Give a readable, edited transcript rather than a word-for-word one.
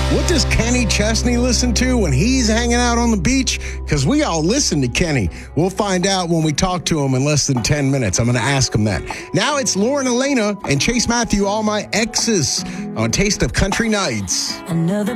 What does Kenny Chesney listen to when he's hanging out on the beach? Because we all listen to Kenny. We'll find out when we talk to him in less than 10 minutes. I'm going to ask him that. Now it's Lauren Elena and Chase Matthew, All My Exes, on Taste of Country Nights. Another